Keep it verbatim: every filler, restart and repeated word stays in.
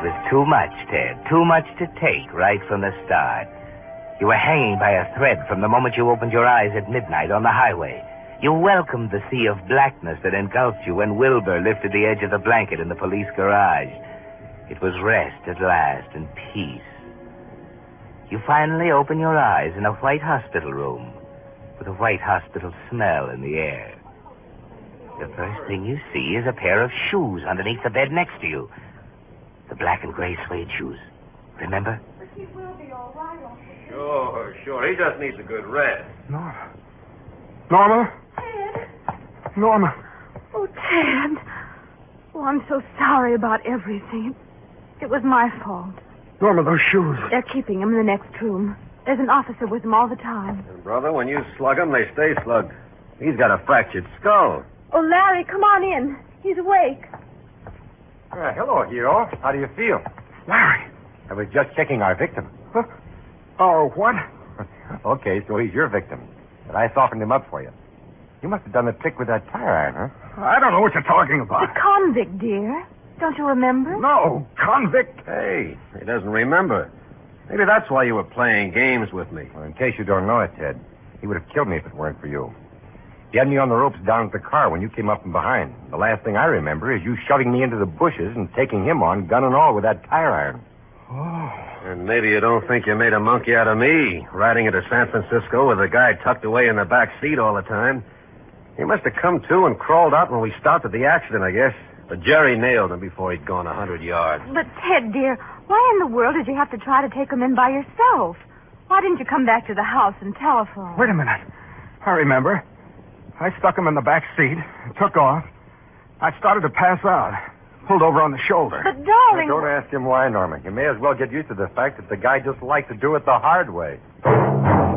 was too much, Ted. Too much to take right from the start. You were hanging by a thread from the moment you opened your eyes at midnight on the highway. You welcomed the sea of blackness that engulfed you when Wilbur lifted the edge of the blanket in the police garage. It was rest at last and peace. You finally open your eyes in a white hospital room with a white hospital smell in the air. The first thing you see is a pair of shoes underneath the bed next to you. The black and gray suede shoes. Remember? But he will be all right, Uncle. Sure, sure. He just needs a good rest. Norma. Norma? Ted. Norma. Oh, Ted. Oh, I'm so sorry about everything. It was my fault. Norma, those shoes. They're keeping him in the next room. There's an officer with him all the time. And brother, when you slug him, they stay slugged. He's got a fractured skull. Oh, Larry, come on in. He's awake. Uh, hello, hero. How do you feel? Larry. I was just checking our victim. Huh? Oh, what? Okay, so he's your victim. But I softened him up for you. You must have done the trick with that tire iron, huh? I don't know what you're talking about. The convict, dear. Don't you remember? No, convict. Hey, he doesn't remember. Maybe that's why you were playing games with me. Well, in case you don't know it, Ted, he would have killed me if it weren't for you. He had me on the ropes down at the car when you came up from behind. The last thing I remember is you shoving me into the bushes and taking him on, gun and all, with that tire iron. Oh. And maybe you don't think you made a monkey out of me, riding into San Francisco with a guy tucked away in the back seat all the time. He must have come to and crawled out when we stopped at the accident, I guess. But Jerry nailed him before he'd gone a hundred yards. But, Ted, dear, why in the world did you have to try to take him in by yourself? Why didn't you come back to the house and telephone? Wait a minute. I remember. I stuck him in the back seat, took off. I started to pass out. Pulled over on the shoulder. But, darling... Now, don't ask him why, Norma. You may as well get used to the fact that the guy just liked to do it the hard way.